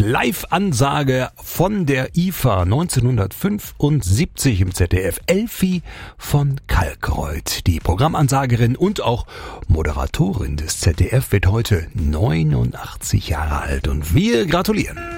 Live-Ansage von der IFA 1975 im ZDF. Elfi von Kalkreuth, die Programmansagerin und auch Moderatorin des ZDF, wird heute 89 Jahre alt und wir gratulieren.